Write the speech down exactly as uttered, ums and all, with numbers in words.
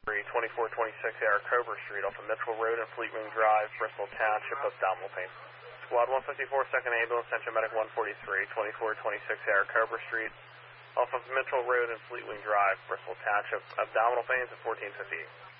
twenty-four twenty-six Air Cobra Street off of Mitchell Road and Fleetwing Drive, Bristol Township, abdominal pain. Squad one fifty-four, second ambulance, Central Medic one forty-three, twenty-four twenty-six Air Cobra Street off of Mitchell Road and Fleetwing Drive, Bristol Township, abdominal pains at fourteen fifty.